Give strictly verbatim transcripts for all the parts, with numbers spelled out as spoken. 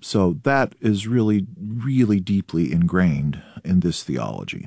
So that is really, really deeply ingrained in this theology.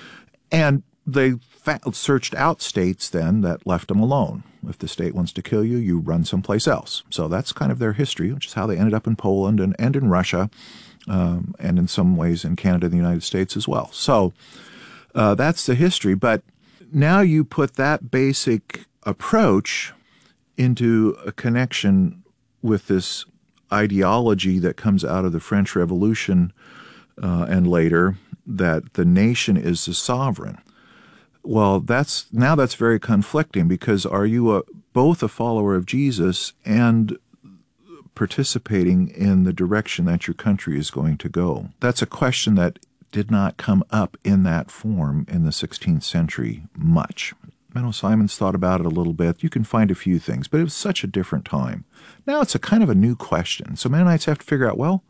And they fa- searched out states then that left them alone. If the state wants to kill you, you run someplace else. So that's kind of their history, which is how they ended up in Poland and, and in Russia, um, and in some ways in Canada and the United States as well. So uh, that's the history. But now you put that basic approach into a connection with this ideology that comes out of the French Revolution uh, and later, that the nation is the sovereign. Well, that's now that's very conflicting, because are you a, both a follower of Jesus and participating in the direction that your country is going to go? That's a question that did not come up in that form in the sixteenth century much. Menno Simons thought about it a little bit. You can find a few things, but it was such a different time. Now it's a kind of a new question. So Mennonites have to figure out, well,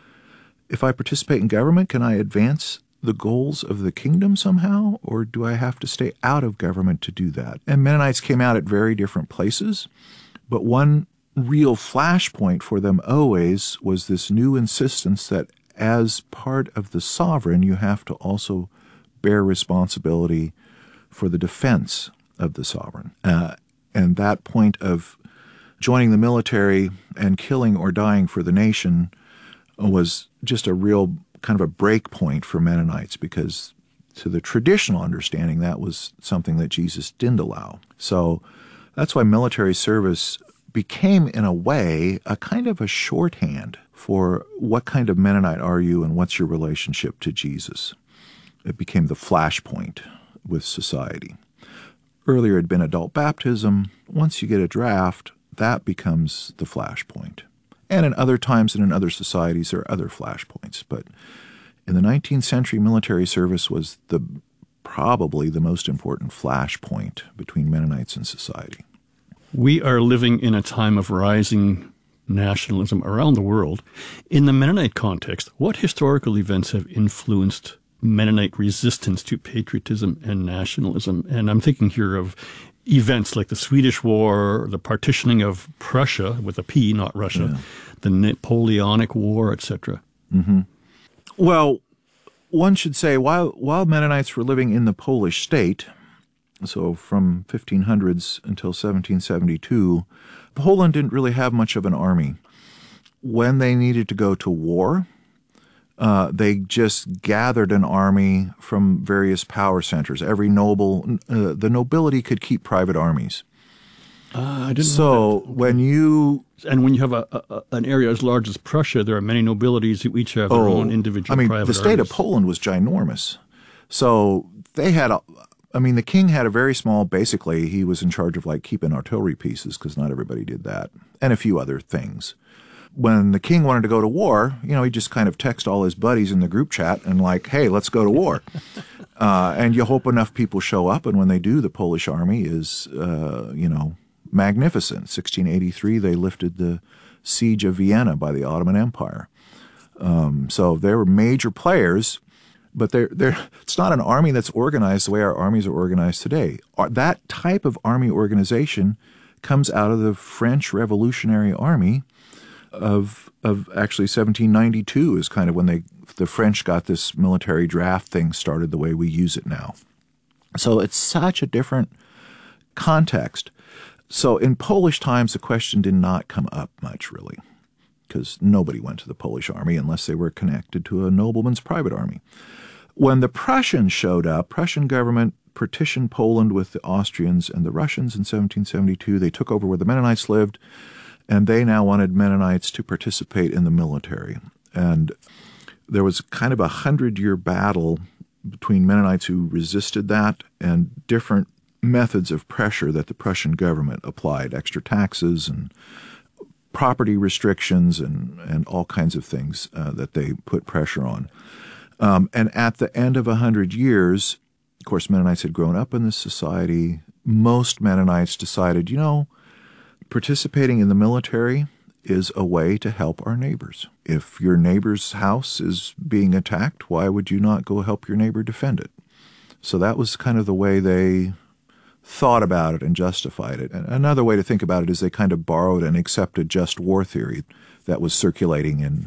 if I participate in government, can I advance the goals of the kingdom somehow, or do I have to stay out of government to do that? And Mennonites came out at very different places, but one real flashpoint for them always was this new insistence that as part of the sovereign, you have to also bear responsibility for the defense of the sovereign. Uh, and that point of joining the military and killing or dying for the nation was just a real kind of a break point for Mennonites, because to the traditional understanding, that was something that Jesus didn't allow. So that's why military service became, in a way, a kind of a shorthand for what kind of Mennonite are you and what's your relationship to Jesus. It became the flashpoint with society. Earlier it had been adult baptism. Once you get a draft, that becomes the flashpoint. And in other times and in other societies, there are other flashpoints. But in the nineteenth century, military service was the probably the most important flashpoint between Mennonites and society. We are living in a time of rising nationalism around the world. In the Mennonite context, what historical events have influenced Mennonite resistance to patriotism and nationalism? And I'm thinking here of events like the Swedish War, the partitioning of Prussia, with a P, not Russia, yeah. the Napoleonic War, et cetera. Mm-hmm. Well, one should say, while while Mennonites were living in the Polish state, so from fifteen hundreds until seventeen seventy-two, Poland didn't really have much of an army. When they needed to go to war, Uh, they just gathered an army from various power centers. Every noble, uh, the nobility could keep private armies. Uh, I didn't so know that. Okay. when you... And when you have a, a, an area as large as Prussia, there are many nobilities who each have their oh, own individual I mean, private the state armies. of Poland was ginormous. So they had... A, I mean, the king had a very small... Basically, he was in charge of, like, keeping artillery pieces, because not everybody did that, and a few other things. When the king wanted to go to war, you know, he just kind of text all his buddies in the group chat and like, hey, let's go to war. uh, and you hope enough people show up. And when they do, the Polish army is, uh, you know, magnificent. sixteen eighty-three, they lifted the siege of Vienna by the Ottoman Empire. Um, so they were major players, but they're, they're, it's not an army that's organized the way our armies are organized today. That type of army organization comes out of the French Revolutionary Army of of actually seventeen ninety-two is kind of when they the French got this military draft thing started the way we use it now. So it's such a different context. So in Polish times, the question did not come up much, really, because nobody went to the Polish army unless they were connected to a nobleman's private army. When the Prussians showed up, Prussian government partitioned Poland with the Austrians and the Russians in seventeen seventy-two. They took over where the Mennonites lived, and they now wanted Mennonites to participate in the military. And there was kind of a hundred-year battle between Mennonites who resisted that and different methods of pressure that the Prussian government applied, extra taxes and property restrictions and, and all kinds of things uh, that they put pressure on. Um, and at the end of a hundred years, of course, Mennonites had grown up in this society. Most Mennonites decided, you know, participating in the military is a way to help our neighbors. If your neighbor's house is being attacked, why would you not go help your neighbor defend it? So that was kind of the way they thought about it and justified it. And another way to think about it is they kind of borrowed and accepted just war theory that was circulating in